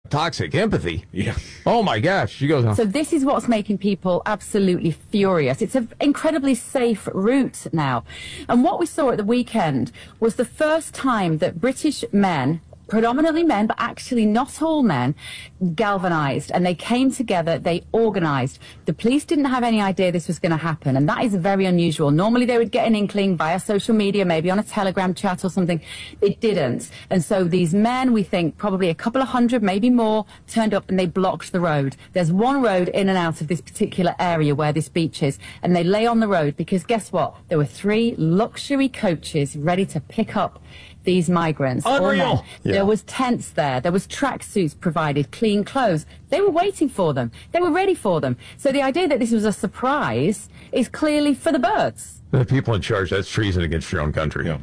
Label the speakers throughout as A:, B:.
A: toxic. Empathy.
B: Yeah.
A: Oh, my gosh. She goes on.
C: So this is what's making people absolutely furious. It's an incredibly safe route now. And what we saw at the weekend was the first time that British men, predominantly men, but actually not all men, galvanized, and they came together, they organized. The police didn't have any idea this was going to happen, and that is very unusual. Normally they would get an inkling via social media, maybe on a Telegram chat or something. It didn't. And so these men, we think probably a couple of hundred, maybe more, turned up and they blocked the road. There's one road in and out of this particular area where this beach is, and they lay on the road because guess what? There were 3 luxury coaches ready to pick up these migrants.
A: Unreal.
C: Yeah. There was tents there. There was tracksuits provided, clean clothes. They were waiting for them. They were ready for them. So the idea that this was a surprise is clearly for the birds.
A: The people in charge, that's treason against your own country.
B: Yeah.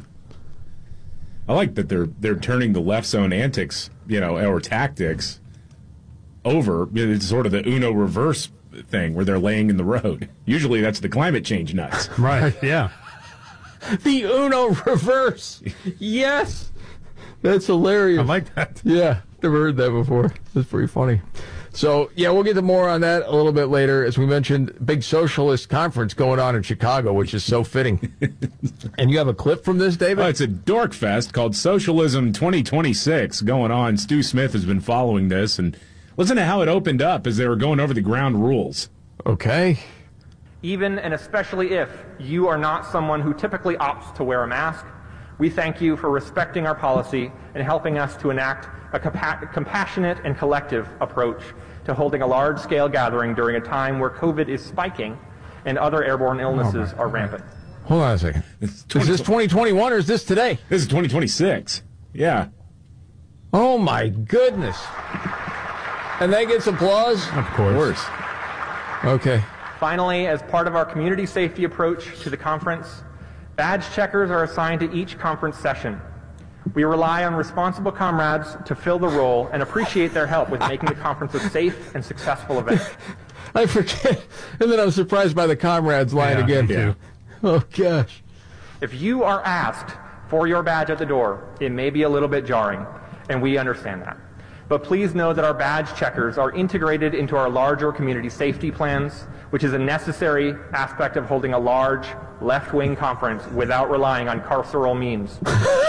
B: I like that they're turning the left's own antics, or tactics over. It's sort of the Uno reverse thing where they're laying in the road. Usually that's the climate change nuts.
D: Right, yeah.
A: The Uno reverse. Yes. That's hilarious.
D: I like that.
A: Yeah. Never heard that before. That's pretty funny. So, yeah, we'll get to more on that a little bit later. As we mentioned, big socialist conference going on in Chicago, which is so fitting. And you have a clip from this, David?
B: It's a dork fest called Socialism 2026 going on. Stu Smith has been following this, and listen to how it opened up as they were going over the ground rules.
A: Okay.
E: Even and especially if you are not someone who typically opts to wear a mask, we thank you for respecting our policy and helping us to enact a compassionate and collective approach to holding a large-scale gathering during a time where COVID is spiking and other airborne illnesses are rampant.
A: Hold on a second. Is this 2021 or is this today?
B: This is 2026. Yeah.
A: Oh, my goodness. And that gets applause?
D: Of course.
A: Okay.
E: Finally, as part of our community safety approach to the conference, badge checkers are assigned to each conference session. We rely on responsible comrades to fill the role and appreciate their help with making the conference a safe and successful event.
A: I forget. And then I'm surprised by the comrades line again.
B: Yeah.
A: Oh, gosh.
E: If you are asked for your badge at the door, it may be a little bit jarring, and we understand that. But please know that our badge checkers are integrated into our larger community safety plans, which is a necessary aspect of holding a large left-wing conference without relying on carceral means.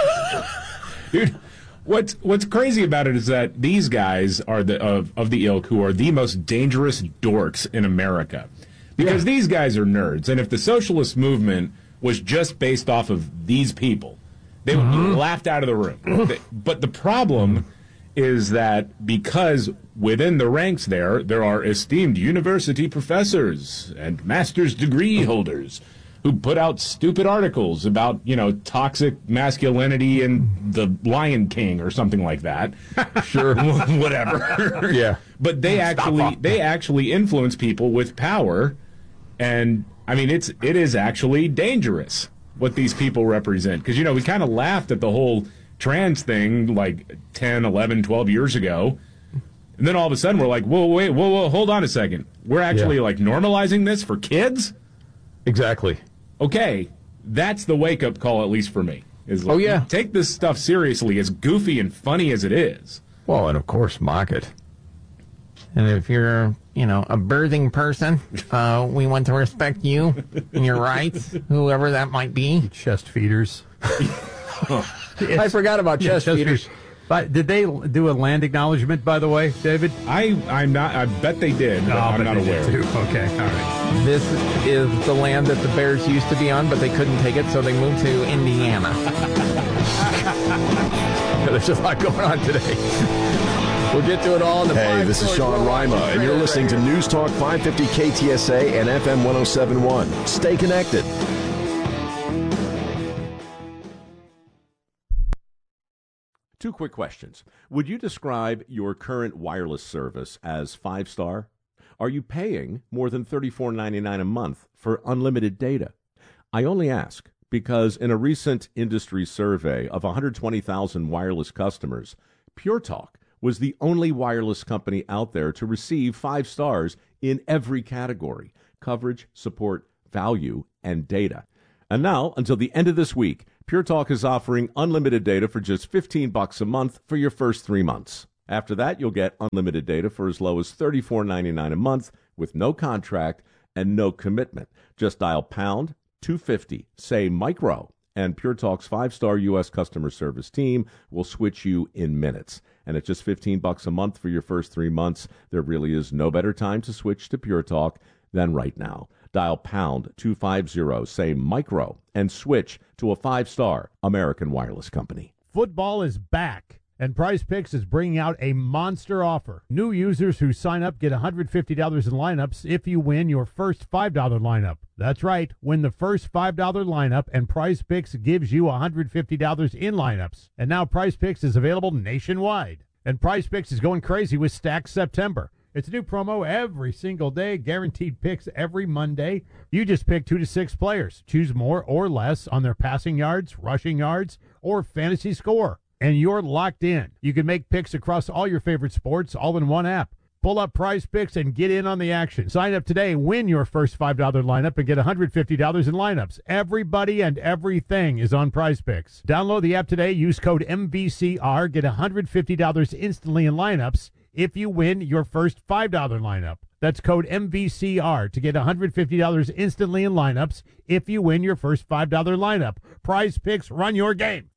B: Dude, what's crazy about it is that these guys are of the ilk who are the most dangerous dorks in America. Because these guys are nerds, and if the socialist movement was just based off of these people, they would be laughed out of the room. But the problem is that because within the ranks there are esteemed university professors and master's degree holders who put out stupid articles about, toxic masculinity and the Lion King or something like that.
A: Sure.
B: Whatever.
A: Yeah.
B: But they actually influence people with power, and I mean it is actually dangerous what these people represent, because we kind of laughed at the whole trans thing like 10, 11, 12 years ago. And then all of a sudden we're like, whoa, hold on a second. We're actually normalizing this for kids?
A: Exactly.
B: Okay, that's the wake-up call, at least for me. Is like, take this stuff seriously, as goofy and funny as it is.
A: Well, and of course, mock it.
F: And if you're, a birthing person, we want to respect you and your rights, whoever that might be.
D: Chest feeders.
A: I forgot about chest feeders.
D: But did they do a land acknowledgement, by the way, David?
B: I'm not. I bet they did. But I'm not aware.
D: Too. Okay, all right.
F: This is the land that the Bears used to be on, but they couldn't take it, so they moved to Indiana.
A: There's a lot going on today. We'll get to it all in the
G: Hey, this is Sean Rima, and you're listening to News Talk 550 KTSA and FM 107.1. Stay connected.
H: Two quick questions. Would you describe your current wireless service as 5-star? Are you paying more than $34.99 a month for unlimited data? I only ask because in a recent industry survey of 120,000 wireless customers, Pure Talk was the only wireless company out there to receive 5 stars in every category: coverage, support, value, and data. And now, until the end of this week, Pure Talk is offering unlimited data for just $15 a month for your first 3 months. After that, you'll get unlimited data for as low as $34.99 a month with no contract and no commitment. Just dial pound 250, say micro, and Pure Talk's 5-star U.S. customer service team will switch you in minutes. And at just $15 a month for your first 3 months, there really is no better time to switch to Pure Talk than right now. Dial pound 250, say micro, and switch to a 5-star American Wireless company.
I: Football is back, and Prize Picks is bringing out a monster offer. New users who sign up get $150 in lineups if you win your first $5 lineup. That's right, win the first $5 lineup, and Prize Picks gives you $150 in lineups. And now Prize Picks is available nationwide. And Prize Picks is going crazy with Stack September. It's a new promo every single day, guaranteed picks every Monday. You just pick 2 to 6 players. Choose more or less on their passing yards, rushing yards, or fantasy score. And you're locked in. You can make picks across all your favorite sports all in one app. Pull up Prize Picks and get in on the action. Sign up today, win your first $5 lineup, and get $150 in lineups. Everybody and everything is on Prize Picks. Download the app today. Use code MVCR. Get $150 instantly in lineups if you win your first $5 lineup. That's code MVCR to get $150 instantly in lineups if you win your first $5 lineup. Prize Picks, run your game.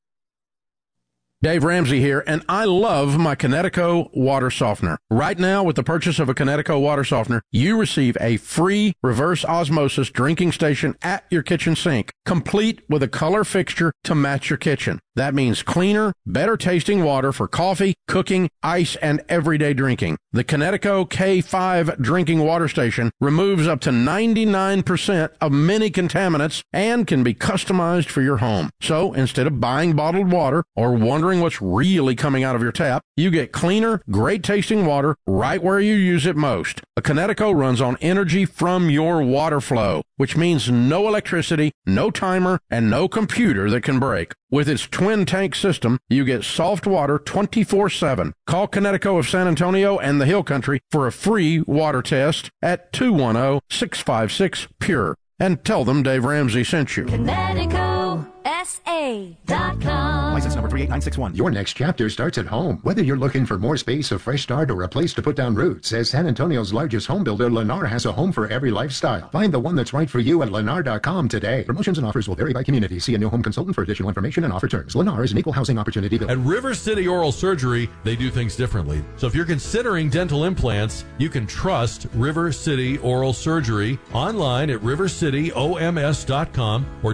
J: Dave Ramsey here, and I love my Kinetico water softener. Right now, with the purchase of a Kinetico water softener, you receive a free reverse osmosis drinking station at your kitchen sink, complete with a color fixture to match your kitchen. That means cleaner, better tasting water for coffee, cooking, ice, and everyday drinking. The Kinetico K5 drinking water station removes up to 99% of many contaminants and can be customized for your home. So instead of buying bottled water or wondering what's really coming out of your tap, you get cleaner, great tasting water right where you use it most. A Kinetico runs on energy from your water flow, which means no electricity, no timer, and no computer that can break. With its twin tank system, you get soft water 24/7. Call Kinetico of San Antonio and the Hill Country for a free water test at 210-656-PURE. And tell them Dave Ramsey sent you.
K: KineticoSA.com.
L: License number 38961. Your next chapter starts at home. Whether you're looking for more space, a fresh start, or a place to put down roots, as San Antonio's largest home builder, Lennar has a home for every lifestyle. Find the one that's right for you at Lennar.com today. Promotions and offers will vary by community. See a new home consultant for additional information and offer terms. Lennar is an equal housing opportunity builder.
M: At River City Oral Surgery, they do things differently. So if you're considering dental implants, you can trust River City Oral Surgery online at rivercityoms.com or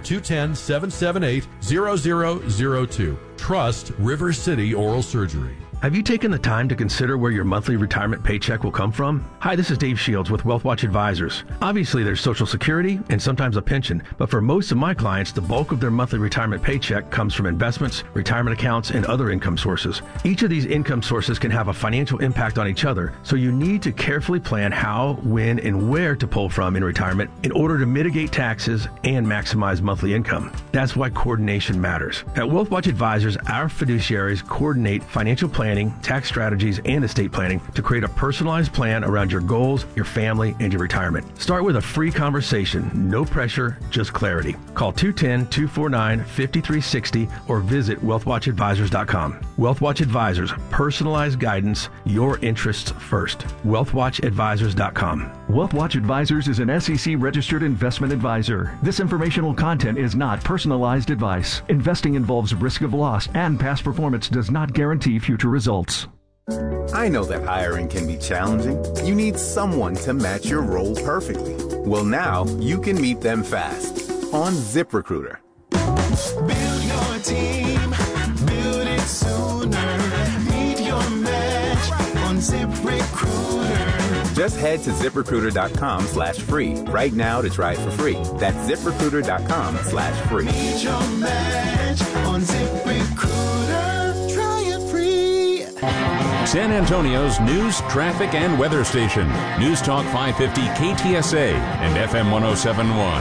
M: 210-778-0002. Trust River City Oral Surgery.
N: Have you taken the time to consider where your monthly retirement paycheck will come from? Hi, this is Dave Shields with WealthWatch Advisors. Obviously, there's Social Security and sometimes a pension, but for most of my clients, the bulk of their monthly retirement paycheck comes from investments, retirement accounts, and other income sources. Each of these income sources can have a financial impact on each other, so you need to carefully plan how, when, and where to pull from in retirement in order to mitigate taxes and maximize monthly income. That's why coordination matters. At WealthWatch Advisors, our fiduciaries coordinate financial planning, tax strategies, and estate planning to create a personalized plan around your goals, your family, and your retirement. Start with a free conversation. No pressure, just clarity. Call 210-249-5360 or visit wealthwatchadvisors.com. WealthWatch Advisors, personalized guidance, your interests first. wealthwatchadvisors.com.
O: WealthWatch Advisors is an SEC-registered investment advisor. This informational content is not personalized advice. Investing involves risk of loss, and past performance does not guarantee future results.
P: I know that hiring can be challenging. You need someone to match your role perfectly. Well, now you can meet them fast on ZipRecruiter.
K: Build your team, build it sooner. Meet your match on ZipRecruiter.
P: Just head to ZipRecruiter.com/free right now to try it for free. That's ZipRecruiter.com/free.
K: Meet your match on ZipRecruiter. Try it free.
Q: San Antonio's news, traffic, and weather station. News Talk 550 KTSA and FM 107.1.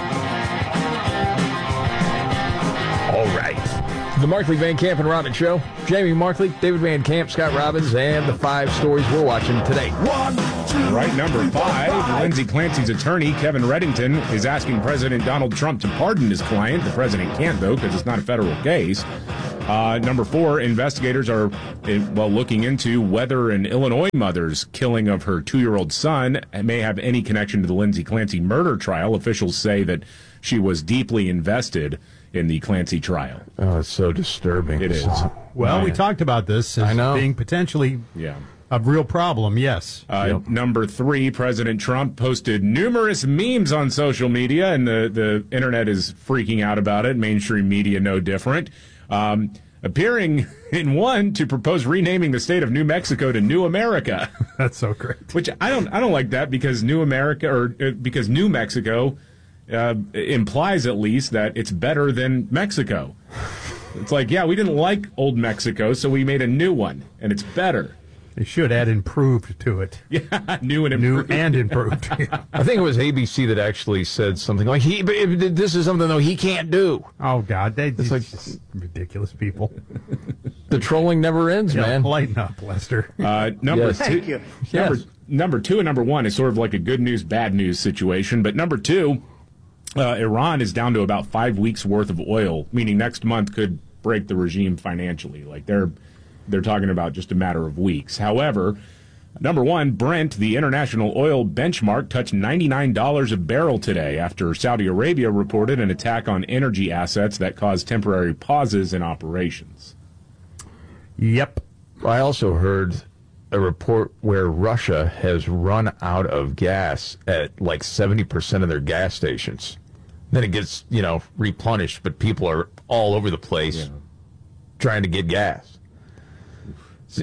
A: All right. The Markley, Van Camp, and Robbins Show. Jamie Markley, David Van Camp, Scott Robbins, and the 5 stories we're watching today.
B: Right, number 5, Lindsay Clancy's attorney, Kevin Reddington, is asking President Donald Trump to pardon his client. The president can't, though, because it's not a federal case. Number 4, investigators are looking into whether an Illinois mother's killing of her 2-year-old son may have any connection to the Lindsay Clancy murder trial. Officials say that she was deeply invested in the Clancy trial.
A: Oh, it's so disturbing.
B: It is.
I: Well, we talked about this as being potentially a real problem, yes.
B: Number 3, President Trump posted numerous memes on social media, and the internet is freaking out about it. Mainstream media no different. Appearing in one to propose renaming the state of New Mexico to New America.
I: That's so great.
B: Which I don't like that, because New America, or because New Mexico implies at least that it's better than Mexico. It's like, yeah, we didn't like old Mexico, so we made a new one, and it's better.
I: They should add improved to it.
B: Yeah, new and
I: improved.
A: I think it was ABC that actually said something like, this is something, though, he can't do.
I: Oh, God.
A: It's like
I: ridiculous people.
A: The trolling never ends, man.
I: Lighten up, Lester.
B: Number 2.
A: Thank you.
B: Number 2 and number 1 is sort of like a good news, bad news situation. But number 2, Iran is down to about 5 weeks' worth of oil, meaning next month could break the regime financially. Like, they're talking about just a matter of weeks. However, number 1, Brent, the international oil benchmark, touched $99 a barrel today after Saudi Arabia reported an attack on energy assets that caused temporary pauses in operations.
I: Yep.
A: I also heard a report where Russia has run out of gas at like 70% of their gas stations. Then it gets, replenished, but people are all over the place trying to get gas. So,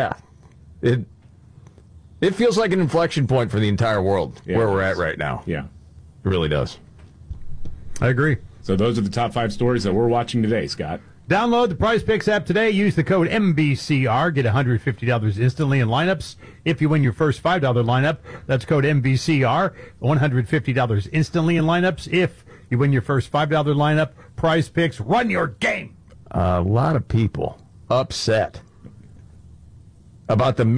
A: it feels like an inflection point for the entire world where we're at right now.
B: Yeah.
A: It really does.
I: I agree.
B: So those are the top 5 stories that we're watching today, Scott.
I: Download the Prize Picks app today. Use the code MBCR. Get $150 instantly in lineups. If you win your first $5 lineup, that's code MBCR. $150 instantly in lineups. If you win your first $5 lineup, Prize Picks, run your game.
A: A lot of people upset about the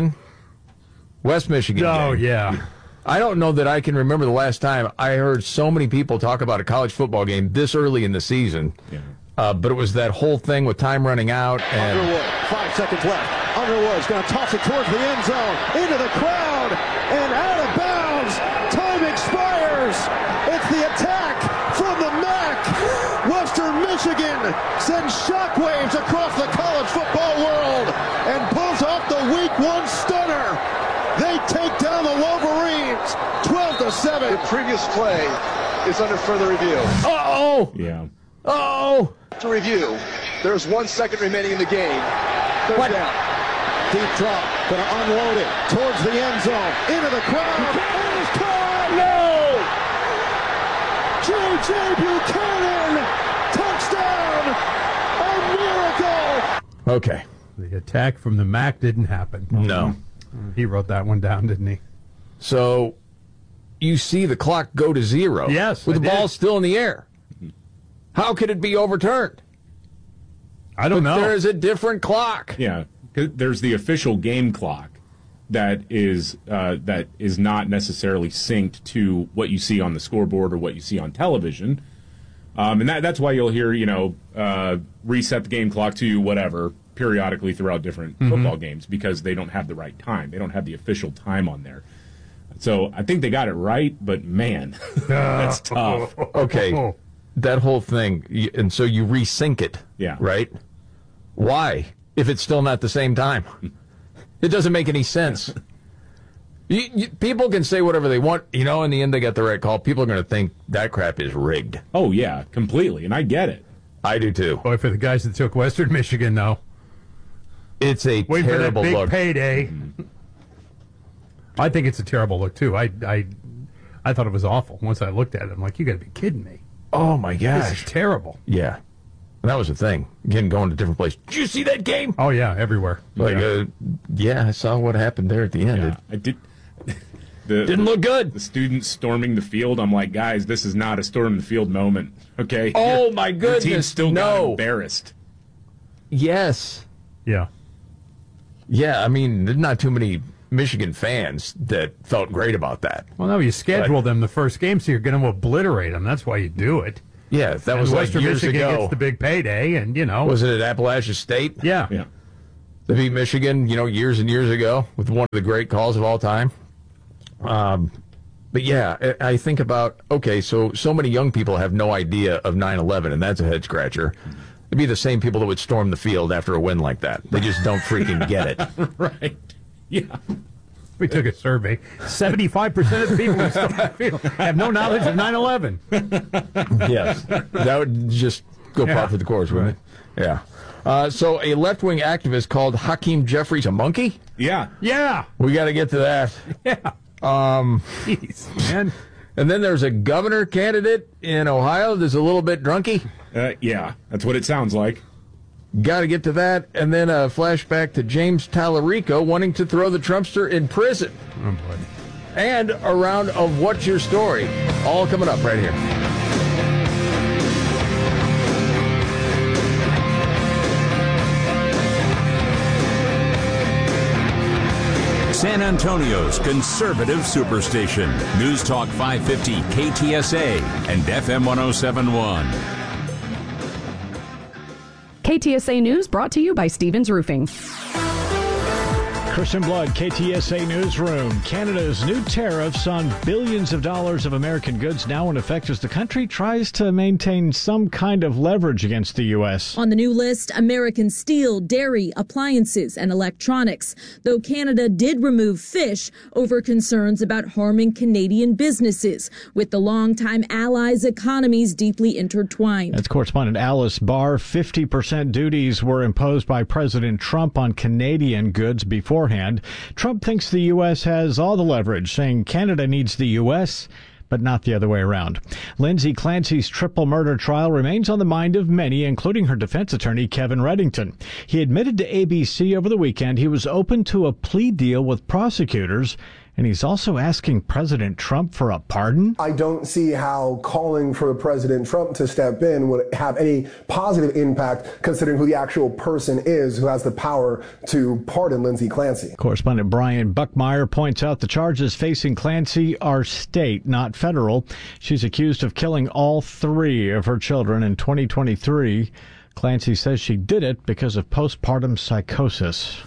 A: West Michigan game.
I: Yeah.
A: I don't know that I can remember the last time I heard so many people talk about a college football game this early in the season. Yeah. But it was that whole thing with time running out. And
R: Underwood, 5 seconds left. Underwood's going to toss it towards the end zone, into the crowd, and out of bounds. Time expires. It's the attack from the MAC. Western Michigan sends shockwaves across the college football world and pulls off the Week 1 stunner. They take down the Wolverines 12-7. The previous play is under further review.
A: Uh-oh!
B: Yeah.
A: Uh-oh!
R: To review, there's 1 second remaining in the game. Third down. Deep drop. Going to unload it towards the end zone. Into the crowd. It is time! No! J.J. Buchanan! Touchdown! A miracle!
A: Okay.
I: The attack from the MAC didn't happen.
A: No.
I: He wrote that one down, didn't he?
A: So, you see the clock go to 0.
I: Yes.
A: With the ball still in the air. How could it be overturned?
I: I don't know.
A: There is a different clock.
B: Yeah. There's the official game clock that is not necessarily synced to what you see on the scoreboard or what you see on television. And that's why you'll hear, reset the game clock to whatever periodically throughout different football games, because they don't have the right time. They don't have the official time on there. So I think they got it right, but man, that's tough.
A: Okay, that whole thing, and so you resync it, right? Why? If it's still not the same time? It doesn't make any sense. People can say whatever they want. In the end, they got the right call. People are going to think that crap is rigged.
B: Oh, yeah, completely, and I get it.
A: I do, too.
I: Boy, for the guys that took Western Michigan, though.
A: It's a
I: wait
A: terrible
I: for that big
A: look.
I: Payday. I think it's a terrible look, too. I thought it was awful. Once I looked at it, I'm like, you got to be kidding me.
A: Oh, my gosh.
I: This is terrible.
A: Yeah. And that was the thing. Again, going to different places. Did you see that game?
I: Oh, yeah, everywhere.
A: I saw what happened there at the end.
B: Yeah, I did.
A: Didn't look good.
B: The students storming the field. I'm like, guys, this is not a storm the field moment. Okay.
A: Oh my goodness!
B: Your team still got embarrassed.
A: Yes.
I: Yeah.
A: Yeah. I mean, there's not too many Michigan fans that felt great about that.
I: Well, no, you schedule them the first game, so you're going to obliterate them. That's why you do it.
A: Yeah, that
I: And
A: was like
I: Western
A: years
I: Michigan
A: ago.
I: gets the big payday, and
A: Was it at Appalachia State?
I: Yeah.
A: They beat Michigan, years and years ago with one of the great calls of all time. But yeah, I think about, okay, so many young people have no idea of 9/11, and that's a head scratcher. It'd be the same people that would storm the field after a win like that. They just don't freaking get it.
B: Right. Yeah.
I: We took a survey. 75% of the people who stormed the field have no knowledge of 9/11.
A: Yes. That would just go par for the course, wouldn't it? Yeah. So a left-wing activist called Hakeem Jeffries a monkey?
B: Yeah.
I: Yeah.
A: We got to get to that.
I: Yeah.
A: Jeez, man. And then there's a governor candidate in Ohio that's a little bit drunky.
B: Yeah, that's what it sounds like.
A: Got to get to that. And then a flashback to James Tallarico wanting to throw the Trumpster in prison.
I: Oh, boy.
A: And a round of What's Your Story? All coming up right here.
Q: San Antonio's conservative superstation. News Talk 550 KTSA and FM 1071.
S: KTSA News brought to you by Stevens Roofing.
T: Christian Blood, KTSA Newsroom. Canada's new tariffs on billions of dollars of American goods now in effect as the country tries to maintain some kind of leverage against the U.S.
U: On the new list, American steel, dairy, appliances, and electronics, though Canada did remove fish over concerns about harming Canadian businesses, with the longtime allies' economies deeply intertwined.
T: That's correspondent Alice Barr. 50% duties were imposed by President Trump on Canadian goods beforehand. Trump thinks the U.S. has all the leverage, saying Canada needs the U.S., but not the other way around. Lindsay Clancy's triple murder trial remains on the mind of many, including her defense attorney, Kevin Reddington. He admitted to ABC over the weekend he was open to a plea deal with prosecutors, and he's also asking President Trump for a pardon.
V: I don't see how calling for President Trump to step in would have any positive impact, considering who the actual person is who has the power to pardon Lindsay Clancy.
T: Correspondent Brian Buckmeyer points out the charges facing Clancy are state, not federal. She's accused of killing all three of her children in 2023. Clancy says she did it because of postpartum psychosis.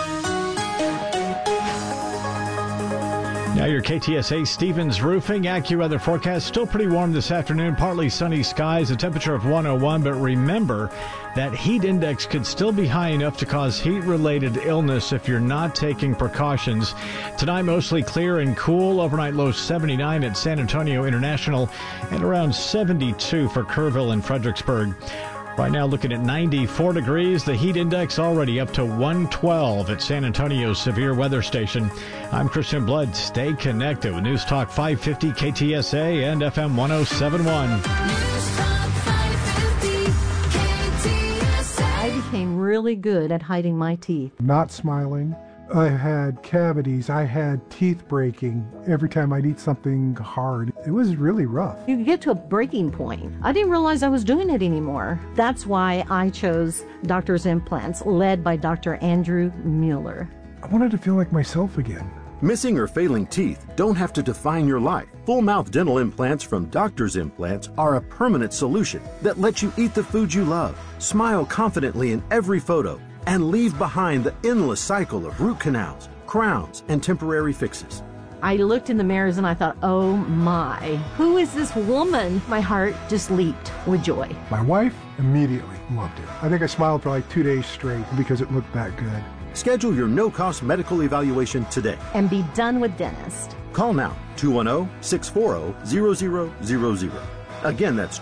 T: Now your KTSA Stevens Roofing AccuWeather forecast. Still pretty warm this afternoon. Partly sunny skies, a temperature of 101. But remember, that heat index could still be high enough to cause heat-related illness if you're not taking precautions. Tonight, mostly clear and cool. Overnight low 79 at San Antonio International and around 72 for Kerrville and Fredericksburg. Right now looking at 94 degrees. The heat index already up to 112 at San Antonio's severe weather station. I'm Christian Blood. Stay connected with News Talk 550 KTSA and FM 1071.
W: I became really good at hiding my teeth.
X: Not smiling. I had cavities. I had teeth breaking every time I'd eat something hard. It was really rough.
W: You get to a breaking point. I didn't realize I was doing it anymore. That's why I chose Doctor's Implants, led by Dr. Andrew Mueller.
X: I wanted to feel like myself again.
Y: Missing or failing teeth don't have to define your life. Full mouth dental implants from Doctor's Implants are a permanent solution that lets you eat the food you love, smile confidently in every photo, and leave behind the endless cycle of root canals, crowns, and temporary fixes.
W: I looked in the mirrors and I thought, oh my, who is this woman? My heart just leaped with joy.
X: My wife immediately loved it. I think I smiled for like 2 days straight because it looked that good.
Y: Schedule your no-cost medical evaluation today.
W: And be done with dentist.
Y: Call now, 210-640-0000. Again, that's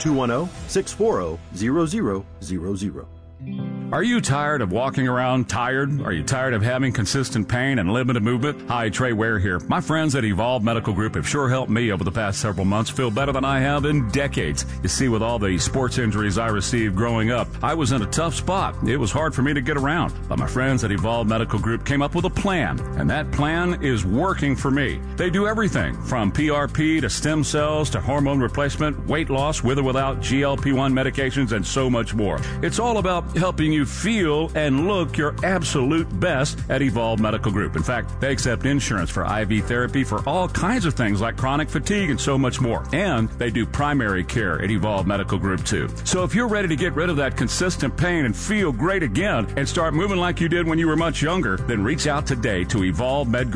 Y: 210-640-0000.
Z: Are you tired of walking around tired? Are you tired of having consistent pain and limited movement? Hi, Trey Ware here. My friends at Evolve Medical Group have sure helped me over the past several months feel better than I have in decades. You see, with all the sports injuries I received growing up, I was in a tough spot. It was hard for me to get around. But my friends at Evolve Medical Group came up with a plan, and that plan is working for me. They do everything from PRP to stem cells to hormone replacement, weight loss with or without GLP-1 medications, and so much more. It's all about helping you feel and look your absolute best at Evolve Medical Group. In fact, they accept insurance for IV therapy for all kinds of things like chronic fatigue and so much more. And they do primary care at Evolve Medical Group too. So if you're ready to get rid of that consistent pain and feel great again and start moving like you did when you were much younger, then reach out today to Evolve Med